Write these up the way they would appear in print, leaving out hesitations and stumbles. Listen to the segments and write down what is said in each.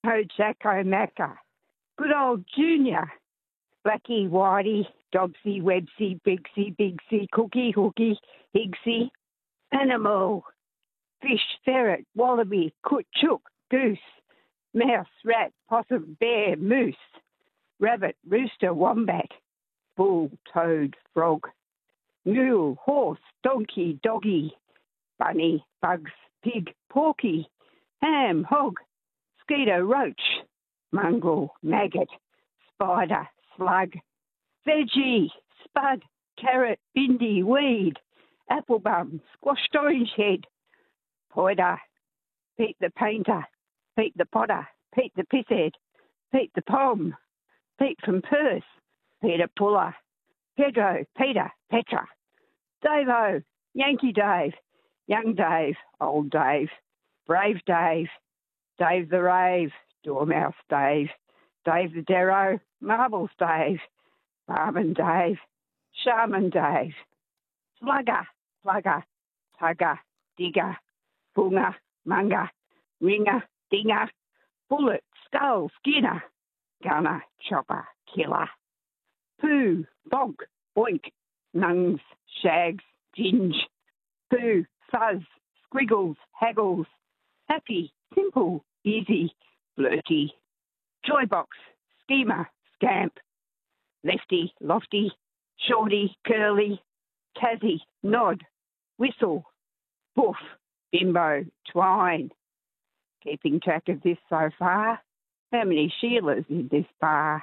Jacko Macca, good old Junior, Blackie, Whitey, Dobsy, Websy, Bigsy, Bigsy, Cookie, Hookie, Higsy, Animal, Fish, Ferret, Wallaby, Coot, Chook, Goose, Mouse, Rat, Possum, Bear, Moose, Rabbit, Rooster, Wombat, Bull, Toad, Frog, Mule, Horse, Donkey, Doggy, Bunny, Bugs, Pig, Porky, Ham, Hog, Skeeter, Roach, Mongrel, Maggot, Spider, Slug, Veggie, Spud, Carrot, Bindi, Weed, Applebum, Squashed Orange Head, Poider, Pete the Painter, Pete the Potter, Pete the Pisshead, Pete the Pom, Pete from Perth, Peter Puller, Pedro, Peter, Petra, Dave-O, Yankee Dave, Young Dave, Old Dave, Brave Dave, Dave the Rave, Dormouse Dave, Dave the Darrow, Marbles Dave, Barman Dave, Shaman Dave, Slugger, Plugger, Tugger, Digger, Bunga, Munga, Ringer, Dinger, Bullet, Skull, Skinner, Gunner, Chopper, Killer, Pooh, Bonk, Boink, Nungs, Shags, Ginge, Pooh, Fuzz, Squiggles, Haggles, Happy, Simple, Easy, Flirty, Joybox, Schemer, Scamp, Lefty, Lofty, Shorty, Curly, Tassie, Nod, Whistle, Boof, Bimbo, Twine. Keeping track of this so far? How many Sheilas in this bar?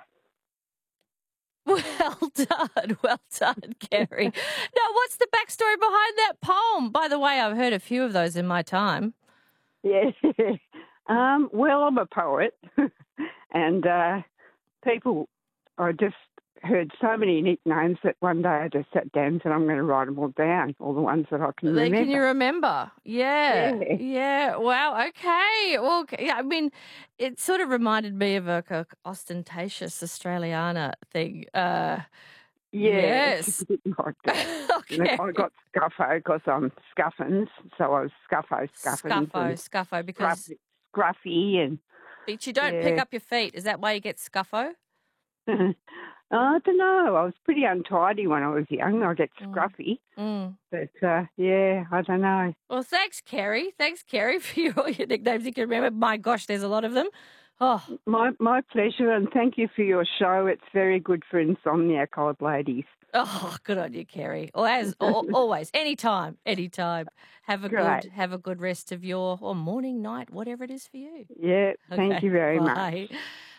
Well done, Kerry. Now, what's the backstory behind that poem? By the way, I've heard a few of those in my time. Yeah. Well, I'm a poet, and people, I just heard so many nicknames that one day I just sat down and said, I'm going to write them all down, all the ones that I can remember. Can you remember? Yeah. Wow, okay. Well, yeah, I mean, it sort of reminded me of a ostentatious Australiana thing. Yes. It's a bit like that. Okay. I got Scuffo because I'm Scuffins, so I was Scuffins. Scuffo, because... Scruffy and... But you don't pick up your feet. Is that why you get Scuffo? I don't know. I was pretty untidy when I was young. I get scruffy. But, I don't know. Well, thanks, Kerry. Thanks, Kerry, for all your nicknames you can remember. My gosh, there's a lot of them. Oh, my pleasure, and thank you for your show. It's very good for insomniac old ladies. Oh, good on you, Kerry. Always, anytime. Have a good rest of your morning, night, whatever it is for you. Yeah, thank you very much.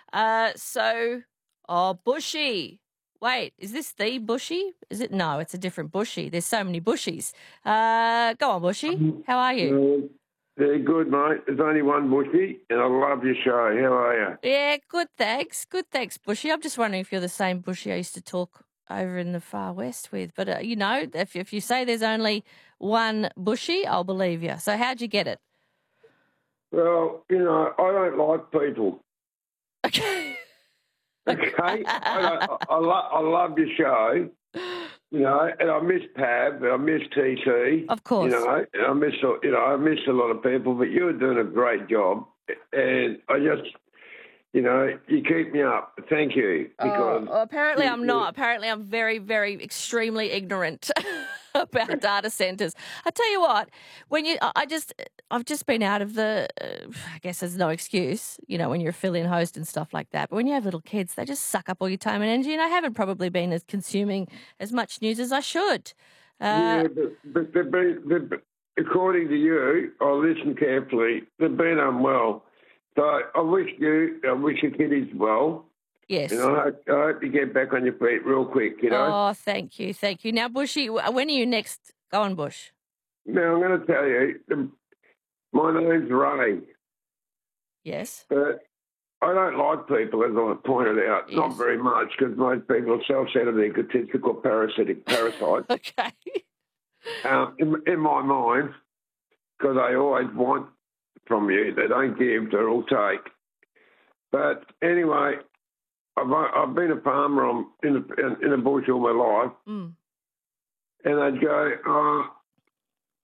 Bushy. Wait, is this the Bushy? Is it? No, it's a different Bushy. There's so many Bushies. Go on, Bushy. How are you? Very good, mate. There's only one Bushy, and I love your show. How are you? Yeah, good, thanks. Good, thanks, Bushy. I'm just wondering if you're the same Bushy I used to talk over in the far west with. But, if you say there's only one Bushy, I'll believe you. So how'd you get it? Well, I don't like people. Okay. Okay? I love your show, and I miss Pav, and I miss TC. Of course. And I miss a lot of people, but you're doing a great job. And I just, you keep me up. Thank you. Because apparently I'm not. Apparently I'm very, very extremely ignorant about data centres. I tell you what, I've just been out of the, I guess there's no excuse, when you're a fill-in host and stuff like that. But when you have little kids, they just suck up all your time and energy. And I haven't probably been consuming as much news as I should. But according to you, I listened carefully. They've been unwell. So I wish your kiddies well. Yes. And I hope you get back on your feet real quick, Oh, thank you. Now, Bushy, when are you next? Go on, Bush. Now, I'm going to tell you, my name's Ray. Yes. But I don't like people, as I pointed out, yes. Not very much, because most people are self-centered, egotistical, parasites. Okay. In my mind, because they always want from you. They don't give, they'll all take. But anyway, I've been a farmer in the bush all my life, and they'd go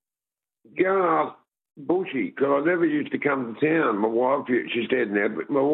and ask Bushy, because I never used to come to town. My wife, she's dead now, but my